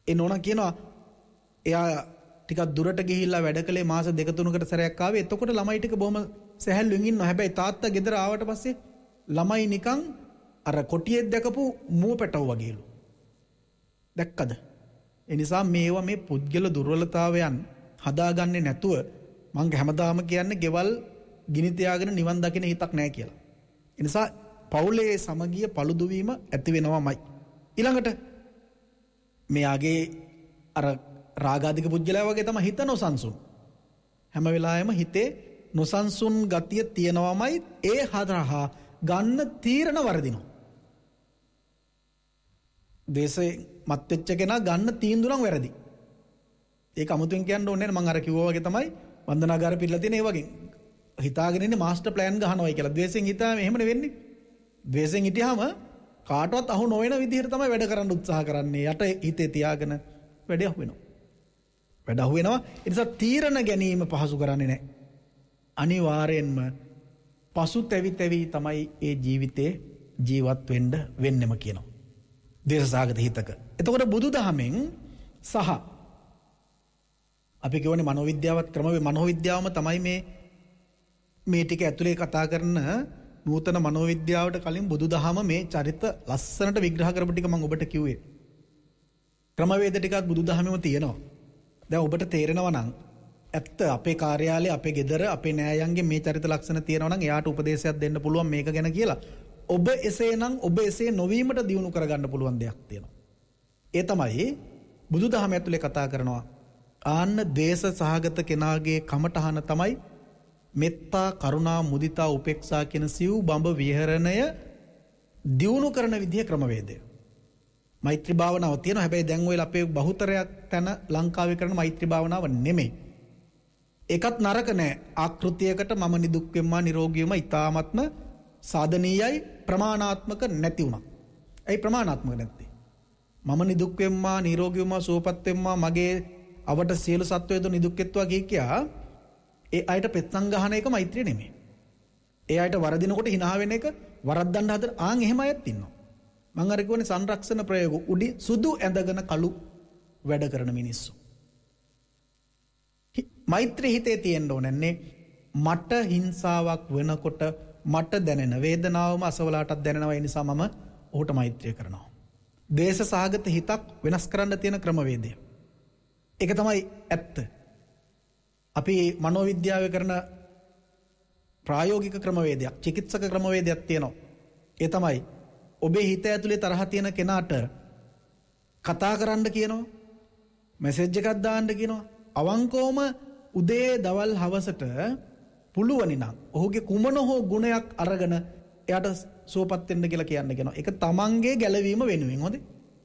ඒ නෝනා කියනවා එයා ටිකක් දුරට ගිහිල්ලා වැඩ කළේ මාස 2-3කට සැරයක් ආවේ. එතකොට ළමයි ටික බොහොම සැහැල්ලුවෙන් ඉන්නවා. හැබැයි තාත්තා ගෙදර ආවට පස්සේ ළමයි නිකන් අර කොටියෙක් දැකපු මුව පැටව වගේලු. දැක්කද? ඒ නිසා මේවා මේ පුද්ගල දුර්වලතාවයන් හදාගන්නේ නැතුව මම හැමදාම කියන්නේ ගෙවල් ගිනි තියාගෙන නිවන් දකින්න හිතක් නැහැ කියලා. ඒ නිසා පවුලේ සමගිය පළුදු වීම ඇති වෙනවමයි. ඊළඟට මෙයාගේ අර රාගාධික පුද්ගලයා වගේ තමයි හිත නොසන්සුන්. හැම වෙලාවෙම හිතේ නොසන්සුන් ගතිය තියෙනවමයි. ඒ හදරහා ගන්න තීරණ වරදිනවා. දේශේ මත් වෙච්ච කෙනා ගන්න තීන්දුව නම් වැරදි. ඒක අමුතුවෙන් කියන්න ඕනේ නැහැ. මම අර කිව්වා වගේ තමයි වන්දනාගාර පිළිලා තියෙන ඒ වගේ. හිතාගෙන ඉන්නේ මාස්ටර් ප්ලෑන් ගහනවායි කියලා. ද්වේෂෙන් හිතාම එහෙමනේ වෙන්නේ. ද්වේෂෙන් හිටියාම කාටවත් අහු නොවන විදිහට තමයි වැඩ කරන්න උත්සාහ කරන්නේ. යට හිතේ තියාගෙන වැඩ අහුවෙනවා. වැඩ අහුවෙනවා. ඒ නිසා තීරණ ගැනීම පහසු කරන්නේ නැහැ. අනිවාර්යෙන්ම පසුතැවි තමයි ඒ ජීවිතේ ජීවත් වෙන්නෙම කියනවා. දේශසාගත හිතක. එතකොට බුදුදහමෙන් සහ අපි කියවනේ මනෝවිද්‍යාවත් මනෝවිද්‍යාවම තමයි මේ ටික ඇතුලේ කතා කරන නූතන මනෝවිද්‍යාවට කලින් බුදුදහම මේ චරිත ලස්සනට විග්‍රහ කරපු ටික මම ඔබට කිව්වේ. ක්‍රමවේද ටිකක් බුදුදහමෙම තියෙනවා. දැන් ඔබට තේරෙනවා නම් ඇත්ත අපේ කාර්යාලයේ අපේ ගෙදර අපේ නෑයන්ගේ මේ චරිත ලක්ෂණ තියෙනවා නම් එයාට උපදේශයක් දෙන්න පුළුවන් මේක ගැන කියලා. ඔබ එසේනම් ඔබ එසේ නොවීමට දියුණු කරගන්න පුළුවන් දෙයක් තියෙනවා. ඒ තමයි බුදුදහම ඇතුලේ කතා කරනවා. ආන්න දේශ සහගත කෙනාගේ කමඨහන තමයි මෙත්තා කරුණා මුදිතා උපේක්ෂා කියන සිව් බඹ විහරණය දියුණු කරන විදිහ ක්‍රමවේදය. මෛත්‍රී භාවනාව තියෙනවා. හැබැයි දැන් ඔය අපේ බහුතරයක් තැන ලංකාවේ කරන මෛත්‍රී භාවනාව නෙමෙයි. ඒකත් නරක නෑ. ආකෘතියකට මම නිදුක් වෙම්මා නිරෝගී වෙම්මා ඊ타ත්ම සාධනීයයි ප්‍රමාණාත්මක නැති වුණා. ඇයි ප්‍රමාණාත්මක නැත්තේ? මම නිදුක් වෙම්මා නිරෝගී වෙම්මා සුවපත් වෙම්මා මගේ අවට සියලු සත්වයෝ නිදුක් වෙත්වා කියා ඒ අයට පෙත්සම් ගහන එක මෛත්‍රිය නෙමෙයි. ඒ අයට වරදිනකොට hina වෙන එක වරද්දන්න හදන එහෙම අයත් ඉන්නවා. මම අර කියන්නේ සංරක්ෂණ ප්‍රයෝග උඩි සුදු ඇඳගෙන කළු වැඩ කරන මිනිස්සු. මෛත්‍රී හිතේ තියෙන්න ඕනන්නේ මට හිංසාවක් වෙනකොට මට දැනෙන වේදනාවම අසවලාටත් දැනෙනවා. ඒ නිසා මම ඔහුට මෛත්‍රිය කරනවා. දේශ සහගත හිතක් වෙනස් කරන්න තියෙන ක්‍රමවේදය. ඒක තමයි ඇත්ත. අපි මනෝවිද්‍යාවේ කරන ප්‍රායෝගික ක්‍රමවේදයක්, චිකිත්සක ක්‍රමවේදයක් තියෙනවා. ඒ තමයි ඔබේ හිත ඇතුලේ තරහ තියෙන කෙනාට කතා කරන්න කියනවා. මෙසේජ් එකක් දාන්න කියනවා. අවංකවම උදේ දවල් හවසට පුළුවනි නම් ඔහුගේ කුමන හෝ ගුණයක් අරගෙන එයාට සුවපත් වෙන්න කියලා කියන්න කියනවා. ඒක තමන්ගේ ගැලවීම වෙනුවෙන්. හොඳේ.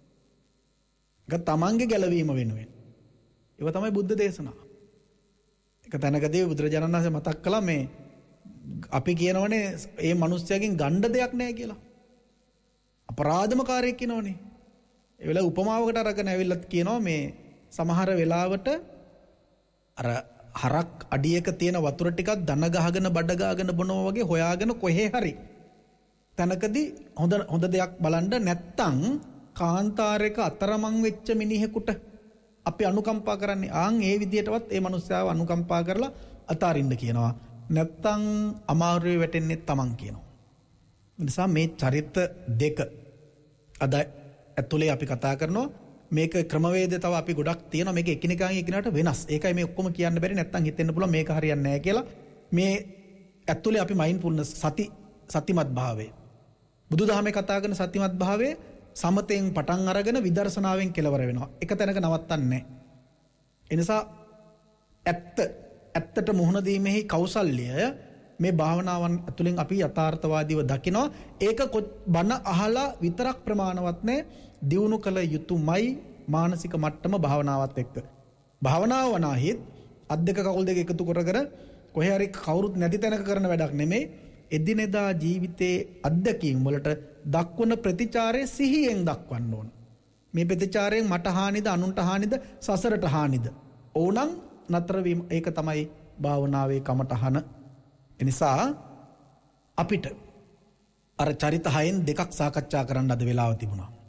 ඒක තමන්ගේ ගැලවීම වෙනුවෙන්. ඒක තමයි බුද්ධ දේශනාව. එක තැනකදී බුදුරජාණන් වහන්සේ මතක් කළා මේ අපි කියනවනේ මේ මිනිස්යාගෙන් ගණ්ඩ දෙයක් නැහැ කියලා. අපරාධමකාරයෙක් කියනවනේ. ඒ වෙලාව උපමාවකට අරගෙන ඇවිල්ලත් කියනවා මේ සමහර වෙලාවට අර හරක් අඩියක තියෙන වතුර ටිකක් දන ගහගෙන බඩ ගහගෙන බොනවා වගේ හොයාගෙන කොහේ හරි තැනකදී හොඳ දෙයක් බලන්න නැත්තම් කාන්තාරයක අතරමං වෙච්ච මිනිහෙකුට අපි අනුකම්පා කරන්නේ ඒ විදියටවත් ඒ මනුස්සයාව අනුකම්පා කරලා අතාරින්න කියනවා. නැත්තම් අමාරුවේ වැටෙන්නේ තමන් කියනවා. ඒ නිසා මේ චරිත දෙක අද ඇතුලේ අපි කතා කරනවා. මේක ක්‍රමවේද තව අපි ගොඩක් තියෙනවා. මේක එකිනෙකාගෙන් එකිනෙකට වෙනස්. ඒකයි මේ ඔක්කොම කියන්න බැරි. නැත්තම් හිතෙන්න පුළුවන් මේක හරියන්නේ නැහැ කියලා. මේ ඇතුලේ අපි මයින්ඩ්ෆුල්නස් සතිමත් භාවය. බුදුදහමේ කතා කරන සතිමත් භාවය සමතෙන් පටන් අරගෙන විදර්ශනාවෙන් කෙලවර වෙනවා. එක තැනක නවත්තන්නේ නැහැ. ඒ නිසා ඇත්තට මුහුණ දීමේහි කෞසල්‍ය මේ භාවනාවන් ඇතුලෙන් අපි යථාර්ථවාදීව දකිනවා. ඒක බණ අහලා විතරක් ප්‍රමාණවත් නැහැ. දියුණු කළ යුතුමයි මානසික මට්ටම භාවනාවත් එක්ක. භාවනාව වනාහිත් අත් දෙක කකුල් දෙක එකතු කර කොහේ හරි කවුරුත් නැති තැනක කරන වැඩක් නෙමෙයි. එදිනෙදා ජීවිතයේ අත්දැකීම් වලට දක්වන ප්‍රතිචාරය සිහියෙන් දක්වන්න ඕන. මේ ප්‍රතිචාරයෙන් මට හානිද අනුන්ට හානිද සසරට හානිද ඕනනම් නතර වීම. ඒක තමයි භාවනාවේ කමටහන. ඒ නිසා අපිට අර චරිත හයෙන් දෙකක් සාකච්ඡා කරන්න අද වෙලාව තිබුණා.